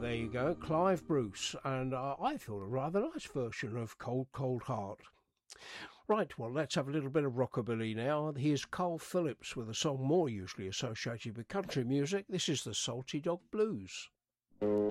there you go, Clive Bruce, and I thought a rather nice version of Cold Cold Heart. Right, well, let's have a little bit of rockabilly now. Here's Carl Phillips with a song more usually associated with country music. This is the Salty Dog Blues.